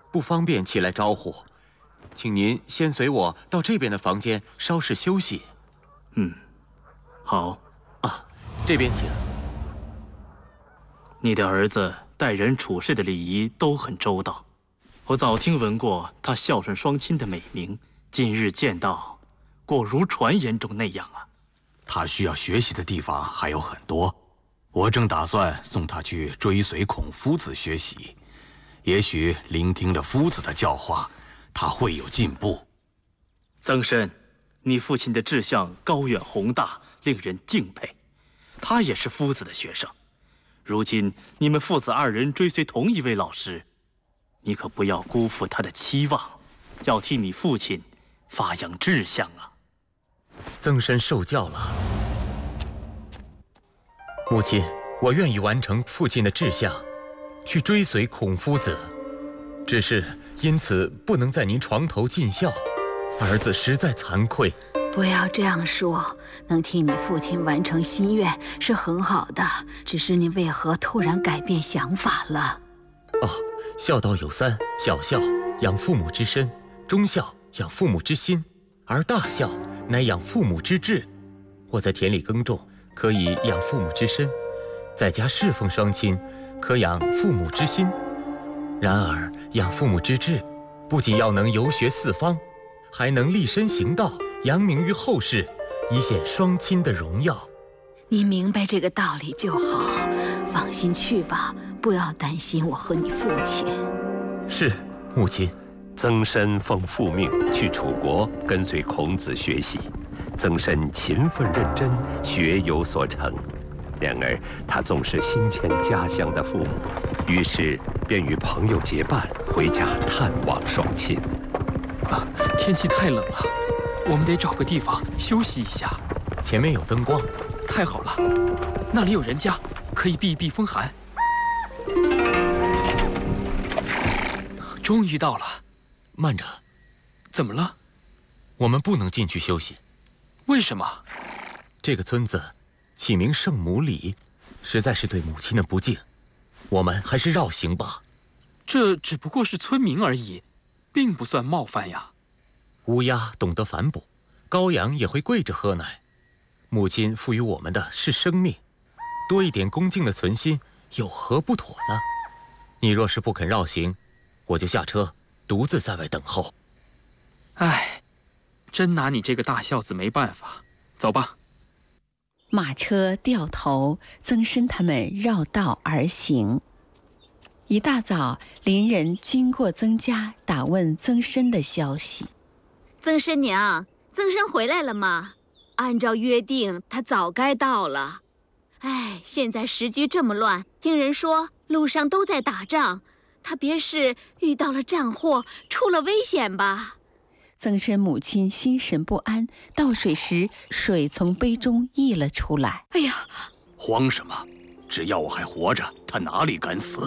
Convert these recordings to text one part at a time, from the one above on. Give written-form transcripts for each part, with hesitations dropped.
不方便起来招呼，请您先随我到这边的房间稍事休息。 好。 啊，这边请。 你的儿子待人处事的礼仪都很周到，我早听闻过他孝顺双亲的美名，今日见到，果如传言中那样啊。 他需要学习的地方还有很多，我正打算送他去追随孔夫子学习，也许聆听了夫子的教化，他会有进步。 曾参，你父亲的志向高远宏大，令人敬佩。他也是夫子的学生，如今你们父子二人追随同一位老师，你可不要辜负他的期望，要替你父亲发扬志向啊。 曾参受教了。母亲，我愿意完成父亲的志向，去追随孔夫子，只是因此不能在您床头尽孝，儿子实在惭愧。 不要这样说，能替你父亲完成心愿是很好的，只是你为何突然改变想法了？ 孝道有三：小孝养父母之身，中孝养父母之心，而大孝乃养父母之志。我在田里耕种，可以养父母之身；在家侍奉双亲，可养父母之心。然而养父母之志，不仅要能游学四方，还能立身行道，扬名于后世，以显双亲的荣耀。 你明白这个道理就好，放心去吧，不要担心我和你父亲。 是，母亲。 曾参奉父命去楚国跟随孔子学习，曾参勤奋认真，学有所成。然而他总是心牵家乡的父母，于是便与朋友结伴回家探望双亲。 天气太冷了，我们得找个地方休息一下。 前面有灯光。 太好了，那里有人家，可以避一避风寒。终于到了。 慢着。 怎么了？ 我们不能进去休息。 为什么？ 这个村子起名圣母里，实在是对母亲的不敬，我们还是绕行吧。 这只不过是村民而已，并不算冒犯呀。 乌鸦懂得反哺，羔羊也会跪着喝奶。母亲赋予我们的是生命，多一点恭敬的存心，有何不妥呢？你若是不肯绕行，我就下车，独自在外等候。 唉，真拿你这个大孝子没办法。走吧。 马车掉头，曾参他们绕道而行。一大早，邻人经过曾家，打问曾参的消息。 曾参娘，曾参回来了吗？按照约定，他早该到了。哎，现在时局这么乱，听人说路上都在打仗，他别是遇到了战祸，出了危险吧？ 曾参母亲心神不安，倒水时水从杯中溢了出来。 哎呀， 慌什么？只要我还活着，他哪里敢死？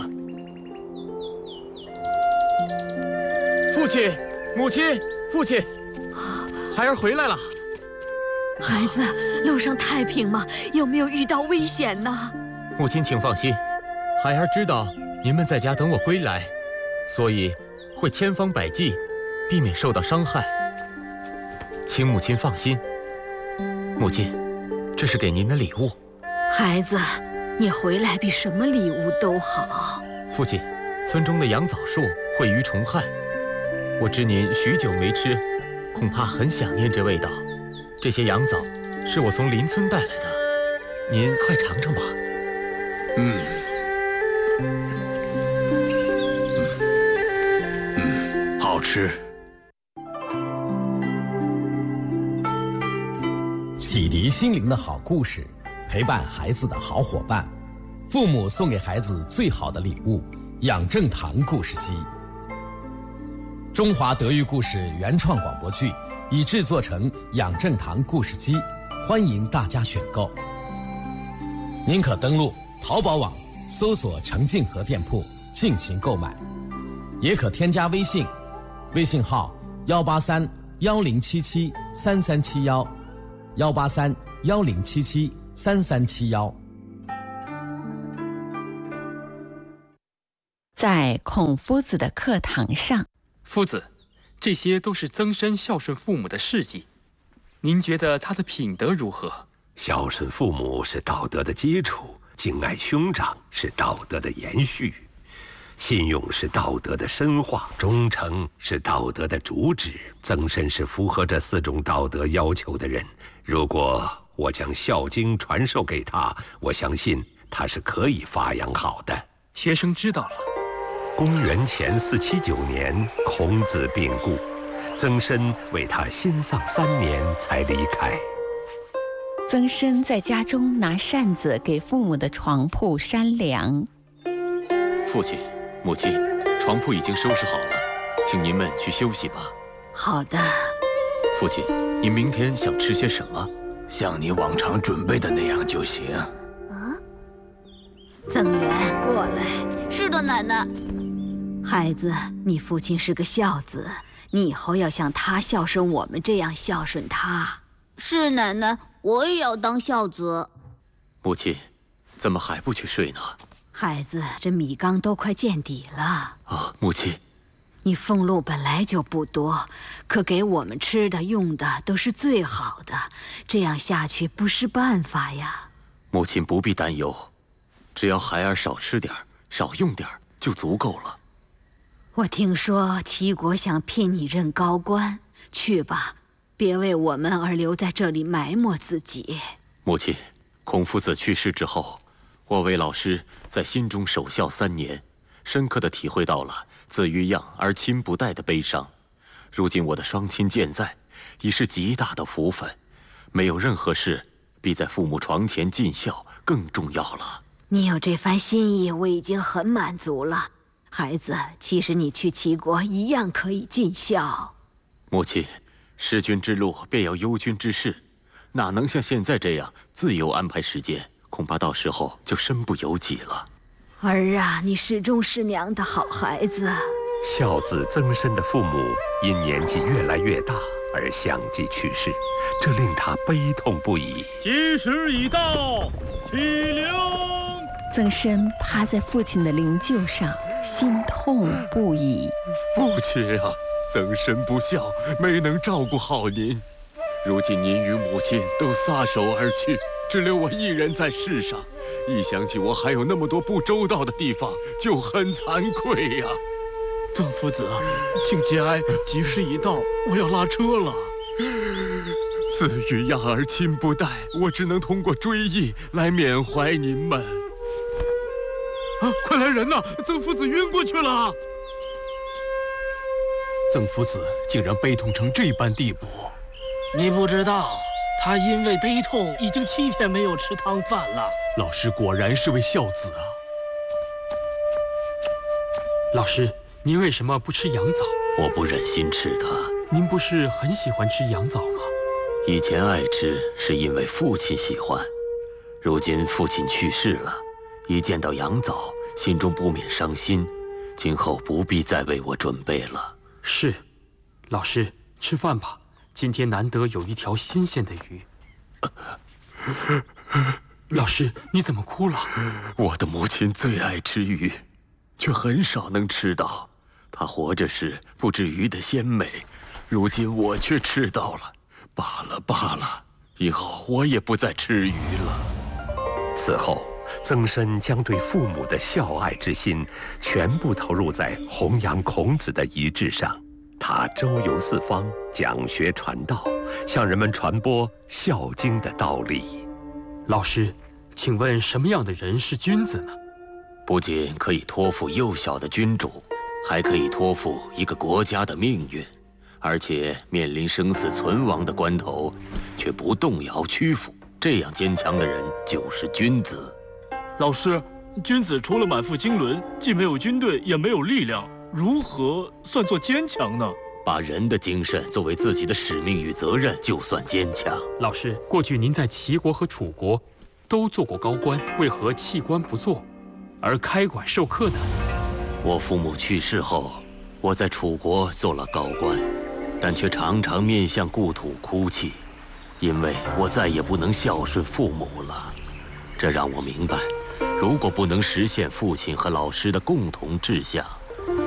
父亲，母亲，父亲，孩儿回来了。 孩子，路上太平吗？有没有遇到危险呢？ 母亲请放心，孩儿知道您们在家等我归来，所以会千方百计避免受到伤害，请母亲放心。母亲，这是给您的礼物。 孩子，你回来比什么礼物都好。 父亲，村中的羊枣树会于虫害，我知您许久没吃，恐怕很想念这味道。这些羊枣是我从邻村带来的，您快尝尝吧。 好吃。 启迪心灵的好故事，陪伴孩子的好伙伴，父母送给孩子最好的礼物——养正堂故事机。中华德育故事原创广播剧已制作成养正堂故事机，欢迎大家选购。您可登录淘宝网搜索程静和店铺进行购买，也可添加微信，微信号18310773371，18310773371。 在孔夫子的课堂上， 夫子，这些都是曾参孝顺父母的事迹，您觉得他的品德如何？ 孝顺父母是道德的基础，敬爱兄长是道德的延续，信用是道德的深化，忠诚是道德的主旨。曾参是符合这4种道德要求的人。如果我将《孝经》传授给他，我相信他是可以发扬好的。 学生知道了。 公元前479年，孔子病故，曾参为他心丧3年才离开。 曾参在家中拿扇子给父母的床铺扇凉。 父亲、母亲，床铺已经收拾好了，请您们去休息吧。 好的。 父亲，您明天想吃些什么？ 像你往常准备的那样就行。 曾源，过来。是的，奶奶。孩子，你父亲是个孝子，你以后要像他孝顺我们这样孝顺他。是奶奶，我也要当孝子。 母亲，怎么还不去睡呢？ 孩子，这米缸都快见底了。 啊，母亲， 你俸禄本来就不多，可给我们吃的用的都是最好的，这样下去不是办法呀。 母亲不必担忧，只要孩儿少吃点儿，少用点儿就足够了。 我听说齐国想聘你任高官，去吧，别为我们而留在这里埋没自己。 母亲，孔夫子去世之后，我为老师在心中守孝3年，深刻地体会到了子欲养而亲不待的悲伤。如今我的双亲健在，已是极大的福分，没有任何事比在父母床前尽孝更重要了。 你有这番心意，我已经很满足了。孩子，其实你去齐国一样可以尽孝。 母亲，弑君之路便要忧君之事，哪能像现在这样自由安排时间？恐怕到时候就身不由己了。 儿啊，你是忠是良的好孩子。 孝子曾参的父母因年纪越来越大而相继去世，这令他悲痛不已。 吉时已到，启灵。 曾参趴在父亲的灵柩上，心痛不已。 父亲啊，曾参不孝，没能照顾好您。如今您与母亲都撒手而去，只留我一人在世上。一想起我还有那么多不周到的地方，就很惭愧呀。 曾夫子，请节哀，吉时已到，我要拉车了。 子欲养而亲不待，我只能通过追忆来缅怀您们。 啊，快来人呐！曾夫子晕过去了。 曾夫子竟然悲痛成这般地步。 你不知道，他因为悲痛已经7天没有吃汤饭了。 老师果然是位孝子啊。 老师，您为什么不吃羊枣？ 我不忍心吃它。 您不是很喜欢吃羊枣吗？ 以前爱吃是因为父亲喜欢，如今父亲去世了，一见到羊枣，心中不免伤心。今后不必再为我准备了。 是，老师，吃饭吧。今天难得有一条新鲜的鱼。老师，你怎么哭了？ 我的母亲最爱吃鱼，却很少能吃到。她活着时不知鱼的鲜美，如今我却吃到了。罢了罢了，以后我也不再吃鱼了。 此后，曾参将对父母的孝爱之心全部投入在弘扬孔子的遗志上。他周游四方，讲学传道，向人们传播《孝经》的道理。 老师，请问什么样的人是君子呢？ 不仅可以托付幼小的君主，还可以托付一个国家的命运，而且面临生死存亡的关头，却不动摇屈服，这样坚强的人就是君子。 老师，君子除了满腹经纶，既没有军队，也没有力量，如何算作坚强呢？ 把人的精神作为自己的使命与责任，就算坚强。 老师，过去您在齐国和楚国都做过高官，为何弃官不做，而开馆授课呢？ 我父母去世后，我在楚国做了高官，但却常常面向故土哭泣，因为我再也不能孝顺父母了。这让我明白， 如果不能实现父亲和老师的共同志向，